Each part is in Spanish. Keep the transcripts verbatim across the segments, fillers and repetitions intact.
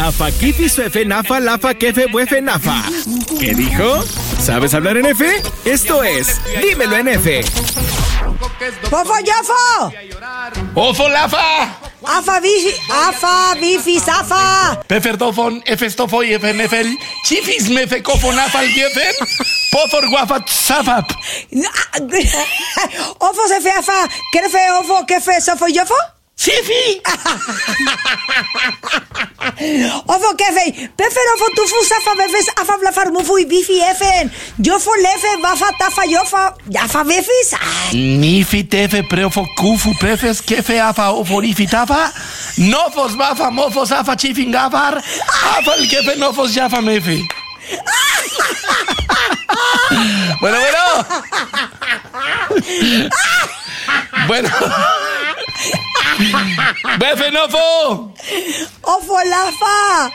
Afa, kifi, suefe, nafa, lafa, kefe, buefe, nafa. ¿Qué dijo? ¿Sabes hablar en F? Esto es Dímelo en F. ¡Fofo, yofo! ¡Ofo, lafa! ¡Afa, bifi, afa, bifi, zafa! Peferdofon, efestofo y efenefel, chifis, mefecofo, nafal, gefen, pofor, guafat, zafap. ¡Ofo, sefe, afa! ¿Kefe, ofo, kefe, sofo, yofo? ¡Chifi! Ofo, kefe, peferofo, tufu, zafa, befes, afa, blafar, mufu y bifi, efen. Yofo, lefe, bafa, tafa, yofa, yafa, befis. Nifi, tefe, preofo, kufu, prefes, kefe, afa, oforifi, tafa, nofos, bafa, mofos, afa, chifin, gafar, afa, el kefe, nofos, yafa, mefe. Bueno, bueno. Bueno. ¡Befe, nofo! ¡Ofo, lafa!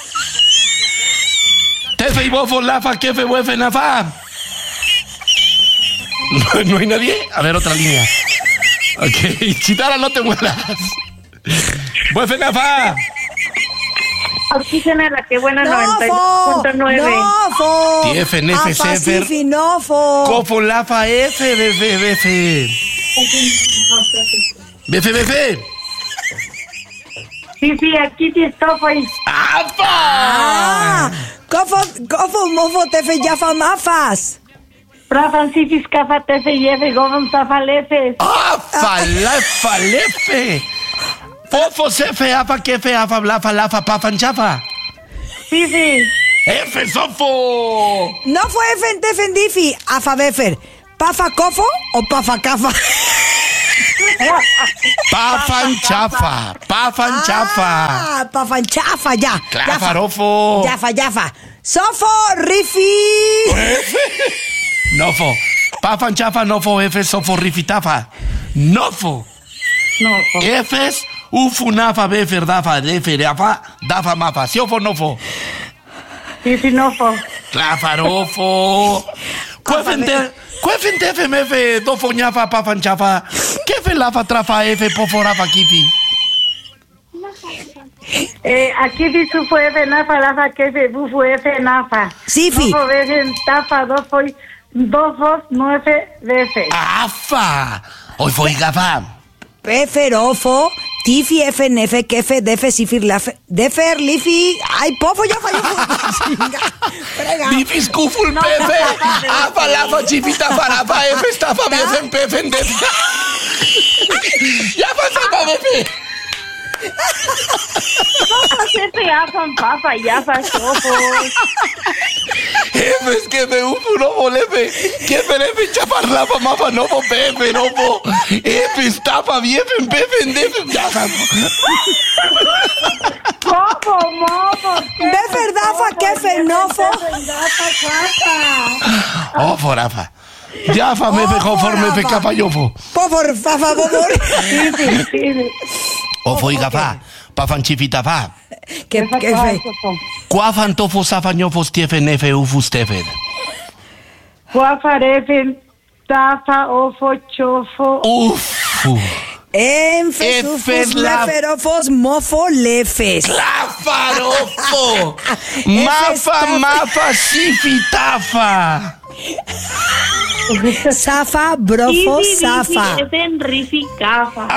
Tefe y bofo, lafa, kefe, buefe, nafa. No, no hay nadie. A ver, otra línea. Ok, Chitara, no te mueras. Buefe, nafa. Oxígena, la que buena, noventa y dos punto nueve. ¡Nofo! Tiefe, nefe, Afa, sefer. sifi, nofo. Cofo, lafa, efe, befe, befe. Befe, befe. Sí, sí, aquí sí estoy. ¡Afa! Ah, cofo, cofo, mofo, tefe, yafa, mafas. Prafan, sifis, cafa, tefe, yefe, gobon, zafa, lefes. ¡Afa, lafa, lefe! Fofo, sefe, afa, kefe, afa, blafa, lafa, pafan, chafa. Sí, sí. ¡Efe, sofo! No fue efen, tefen, difi, afa, befer. ¿Pafa, cofo o pafa, cafa? Pafan, chafa, pafan, chafa. Ah, pafan, chafa, ya. Clafarofo. Yafa, yafa. Sofo, rifi. Nofo. Pafan, chafa, nofo, efe, sofo, rifitafa. Nofo. No, Efes, ufu, nafa, befer, dafa, lefe, dafa, dafa, mafa. Siofo, nofo. sí, sí, no, po. Clafarofo. Cuefente, cuefente, efe, mefe, dofo, ñafa, pafan, chafa. Kefe, lafa, trafa, efe, pofo, rafa, kifi. Eh, aquí dice fue de nafa, lafa, que se bufu, efe, nafa. Sifi. Dofo, vejen, tafa, dofo, dofos, nueve, vefe. ¡Afa! Hoy fue gafa. Peferofo, tifi, efe, nefe, kefe, defe, sifir, lafe, defer, lifi. Ay, pofo, ya falló. Frega. Difis, kuful, pefe. Afa, lafa, chifita, farafa, efe, estafa, befen, pefen, defe. Ya pasaba, befe. Dofo, efe, afan, pafa, yafa, sofos. Efe, es que me ufu, no volefe. Que me lefe, chafar, lafa, mafa, no po, pefe, no po. Efe, estafa, biefen, pefen, defen, yafa. Copo, mopo. Befer, dafa, kefe, nofo. Oh, forafa. Yafa, me fe, conforme fe, capa, yofo. Por favor. Sí, sí, sí. Ofo y gafa. Pafan, chifita, fa. ¿Qué, qué fe? Cuafan, tofo, safañofos, tiefe, nefe, ufus, tefe. Guafarefen, tafa, ofo, chofo. Ufu. Enfes, Efes, ufos, la- leferofos, mofo, lefes. ¡Clafarofo! Efes, ¡Mafa, tafa. mafa, sifitafa! Zafa, brofo, zafa. Es en rifi, cafa.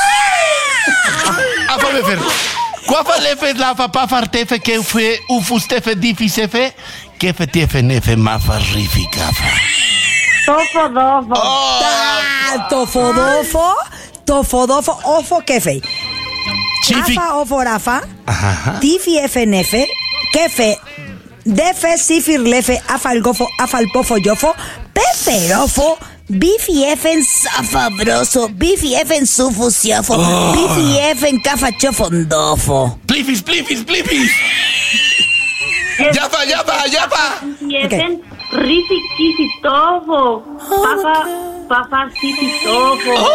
¡Afa, befer! ¡Cuafa, lefes, lafa, pafar, tefe, que fue, ufus, tefe, difisefe, que fe, tiefe, nefe, mafa, rificafa. Tofo, dofo. Ah, tofodofo, tofodofo, ofo, kefe. Chifi. Afa, ofo, rafa. Ajá. Tifi, efe, nefe. Kefe. Defe, sifir, lefe, afal, gofo, afal, pofo, yofo. Peferofo. Bifi, efen, zafabroso. Bifi, efen, sufusiofo. Bifi, efen, cafachofondofo. Plifis, plifis, plifis. ¡Yafa, yafa, yafa! Y es en rifi, kisi, tofo. Papa, papa, sisi, tofo.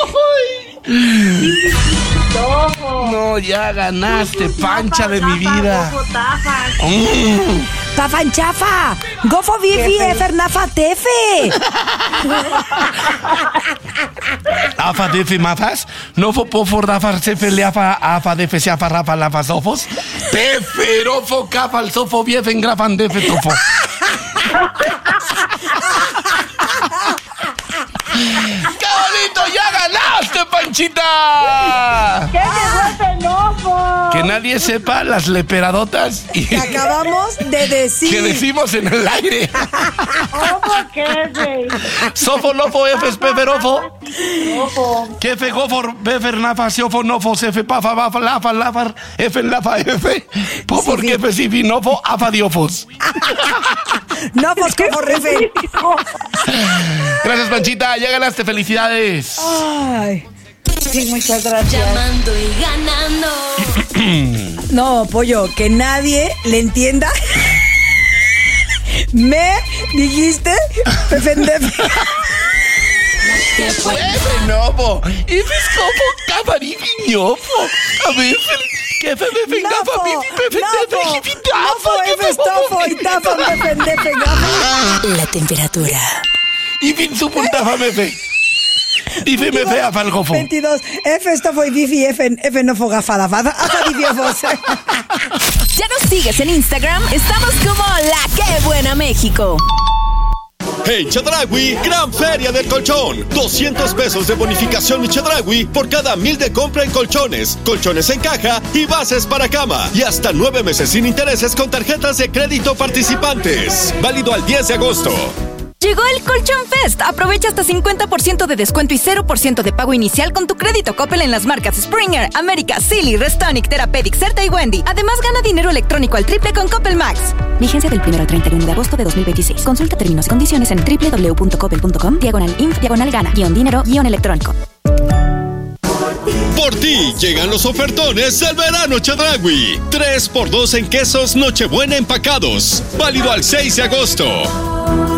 Sisi, tofo. No, ya ganaste, pancha de mi Tafa, vida. tofo, tafa. Mm. Pafanchafa. Gofo Bifi Efer Nafa Tefe. Afa defe mafas, nofo pofo rafar sefe leafa afa defe seafa rafa lafa sofos, teferofo cafal sofo viefen grafan defe tofo. ¡Qué bonito! ¡Ya ganaste, Panchita! ¿Qué llegó ese nofo? Que nadie sepa las leperadotas y Que acabamos de decir. que decimos en el aire. ¿Cómo que ese? Sofo, lofo, efes, peferofo. Nofo. Kefe, gofor, befer, nafa, siofo, nofo, sefe, pafa, bafa, lafa, lafar, efe, lafa, efe. Pofor, Sí, kefe, sifi, nofo, afa, diofos. No, pues como refe. Gracias, Panchita. Ya ganaste. Felicidades. Ay. Sí, muchas gracias. Llamando y ganando. No, pollo, que nadie le entienda. Me dijiste, Pefendefe. Efe, nofo. Efes, cofo, cafari, viñofo. A ver, kefe, befe, gafa, bifi, pefe, defe, jifi, Nafo, tafa, Efes, Tofo y Tafa, Pefendefe, Gafa. La temperatura. Y fin su puntafa, mefe. Dife, mefe, afa, el gofo. veintidós. Efes, Tofo y Bifi, Efen, Efen, Nofo, Gafa, la Fada. Afa, Difiofos. ¿Ya nos sigues en Instagram? Estamos como La Qué Buena México. En Chedraui, gran feria del colchón. doscientos pesos de bonificación en Chedraui por cada mil de compra en colchones, colchones en caja y bases para cama. Y hasta nueve meses sin intereses con tarjetas de crédito participantes. Válido al diez de agosto. Llegó el Colchón Fest. Aprovecha hasta cincuenta por ciento de descuento y cero por ciento de pago inicial con tu crédito Coppel en las marcas Springer, América, Silly, Restonic, Therapeutic, Certa y Wendy. Además, gana dinero electrónico al triple con Coppel Max. Vigencia del primero al treinta y uno de agosto de dos mil veintiséis. Consulta términos y condiciones en doble u doble u doble u punto coppel punto com, diagonal inf, diagonal gana, guión dinero, guión electrónico. Por ti llegan los ofertones del verano Chedraui. tres por dos en quesos Nochebuena empacados. Válido al seis de agosto.